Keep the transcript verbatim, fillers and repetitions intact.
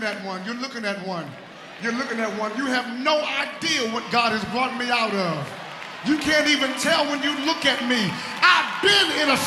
looking at one. You're looking at one. You're looking at one. You have no idea what God has brought me out of. You can't even tell when you look at me. I've been in a